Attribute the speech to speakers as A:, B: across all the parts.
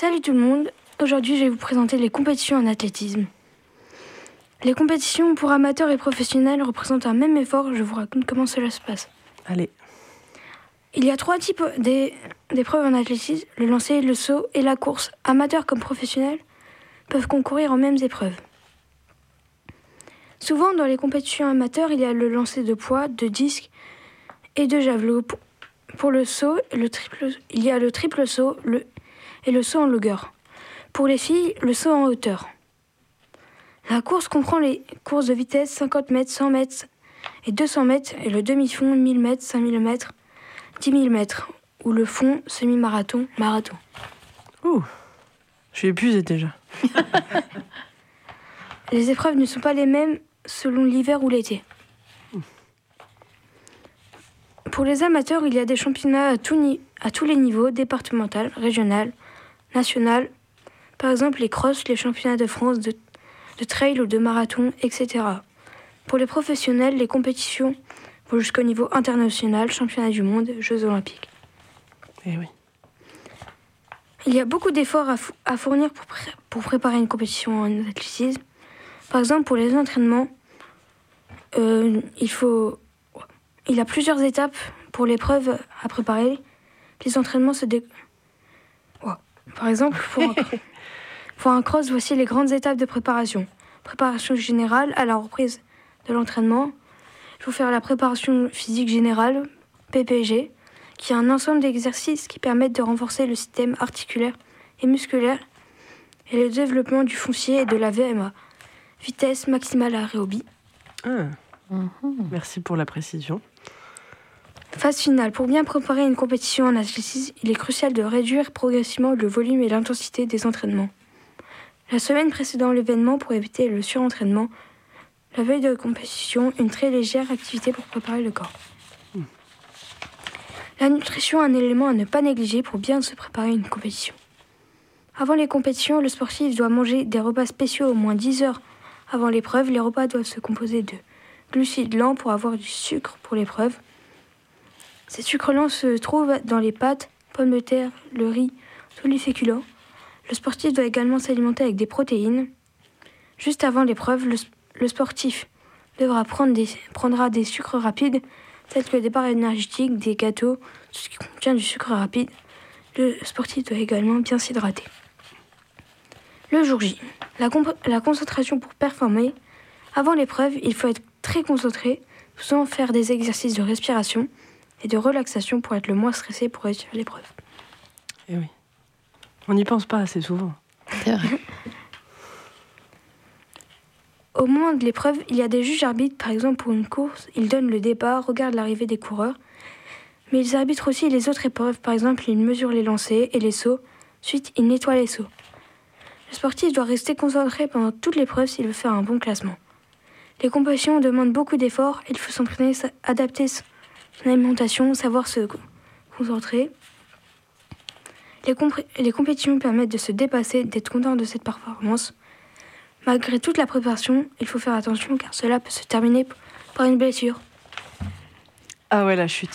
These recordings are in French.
A: Salut tout le monde, aujourd'hui je vais vous présenter les compétitions en athlétisme. Les compétitions pour amateurs et professionnels représentent un même effort, je vous raconte comment cela se passe.
B: Allez.
A: Il y a 3 types d'épreuves en athlétisme, le lancer, le saut et la course. Amateurs comme professionnels peuvent concourir aux mêmes épreuves. Souvent dans les compétitions amateurs, il y a le lancer de poids, de disque et de javelot. Pour le saut, il y a le triple saut et le saut en longueur. Pour les filles, le saut en hauteur. La course comprend les courses de vitesse 50 mètres, 100 mètres et 200 mètres et le demi-fond 1000 mètres, 5000 mètres, 10 000 mètres ou le fond semi-marathon, marathon.
B: Ouh, je suis épuisée déjà.
A: Les épreuves ne sont pas les mêmes selon l'hiver ou l'été. Pour les amateurs, il y a des championnats à tous les niveaux, départemental, régional, national. Par exemple, les crosses, les championnats de France de trail ou de marathon, etc. Pour les professionnels, les compétitions vont jusqu'au niveau international, championnat du monde, Jeux olympiques.
B: Eh oui.
A: Il y a beaucoup d'efforts à fournir pour préparer une compétition en athlétisme. Par exemple, pour les entraînements, il y a plusieurs étapes pour l'épreuve à préparer. Les entraînements Par exemple, pour un cross, voici les grandes étapes de préparation. Préparation générale à la reprise de l'entraînement. Il faut faire la préparation physique générale, PPG, qui est un ensemble d'exercices qui permettent de renforcer le système articulaire et musculaire et le développement du foncier et de la VMA, vitesse maximale aérobie.
B: Merci pour la précision.
A: Phase finale. Pour bien préparer une compétition en athlétisme, il est crucial de réduire progressivement le volume et l'intensité des entraînements. La semaine précédant l'événement, pour éviter le surentraînement, la veille de la compétition, une très légère activité pour préparer le corps. La nutrition est un élément à ne pas négliger pour bien se préparer à une compétition. Avant les compétitions, le sportif doit manger des repas spéciaux au moins 10 heures avant l'épreuve. Les repas doivent se composer de glucides lents pour avoir du sucre pour l'épreuve. Ces sucres lents se trouvent dans les pâtes, pommes de terre, le riz, tous les féculents. Le sportif doit également s'alimenter avec des protéines. Juste avant l'épreuve, le sportif prendra des sucres rapides, tels que des barres énergétiques, des gâteaux, tout ce qui contient du sucre rapide. Le sportif doit également bien s'hydrater. Le jour J, la concentration pour performer. Avant l'épreuve, il faut être très concentré, souvent faire des exercices de respiration et de relaxation pour être le moins stressé pour réussir l'épreuve.
B: Eh oui. On n'y pense pas assez souvent.
C: C'est vrai.
A: Au moment de l'épreuve, il y a des juges arbitres. Par exemple, pour une course, ils donnent le départ, regardent l'arrivée des coureurs. Mais ils arbitrent aussi les autres épreuves. Par exemple, ils mesurent les lancers et les sauts. Ensuite, ils nettoient les sauts. Le sportif doit rester concentré pendant toute l'épreuve s'il veut faire un bon classement. Les compétitions demandent beaucoup d'efforts. Il faut s'entraîner, adapter son alimentation, savoir se concentrer. Les compétitions permettent de se dépasser, d'être content de cette performance. Malgré toute la préparation, il faut faire attention car cela peut se terminer par une blessure.
B: Ah ouais, la chute.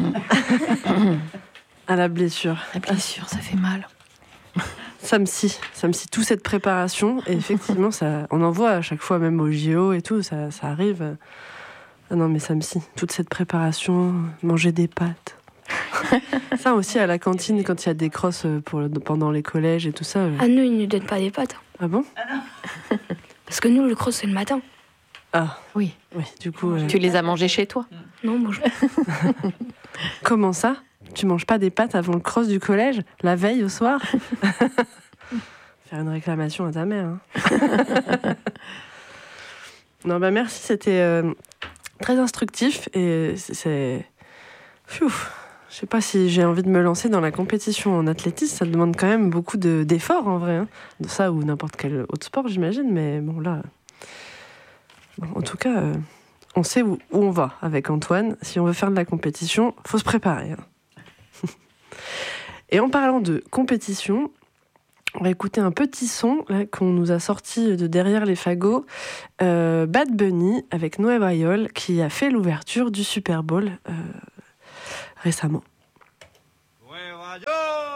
B: À la blessure.
C: La blessure, ça fait mal.
B: Ça me scie toute cette préparation. Et effectivement, on en voit à chaque fois, même au JO et tout, ça arrive. Ah non, mais ça me scie. Toute cette préparation, manger des pâtes. Ça aussi à la cantine, quand il y a des crosses pendant les collèges et tout ça.
A: À nous, ils ne nous donnent pas des pâtes.
B: Ah bon ?
A: Parce que nous, le cross, c'est le matin.
B: Ah
C: oui.
B: Du coup.
C: Tu les as mangés chez toi ?
A: Non, bonjour.
B: Comment ça ? Tu manges pas des pâtes avant le cross du collège, la veille au soir ? Faire une réclamation à ta mère. Hein. Non, merci, c'était très instructif et c'est. Pfiou. Je sais pas si j'ai envie de me lancer dans la compétition en athlétisme, ça demande quand même beaucoup d'efforts en vrai. Hein. De ça ou n'importe quel autre sport, j'imagine, mais bon là. Bon, en tout cas, on sait où on va avec Antoine. Si on veut faire de la compétition, faut se préparer. Hein. Et en parlant de compétition, on va écouter un petit son là, qu'on nous a sorti de derrière les fagots. Bad Bunny avec Nueva York qui a fait l'ouverture du Super Bowl récemment.
D: Nueva York.